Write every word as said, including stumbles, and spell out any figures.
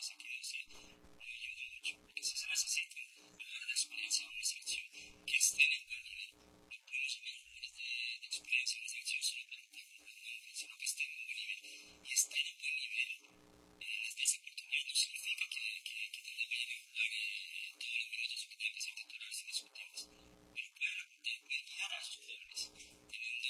ese que decía, me ayuda mucho, porque si se necesita un lugar de experiencia, una selección que esté en el nivel, no podemos llamar lugares de, de experiencia, una selección solo para un técnico, no, sino que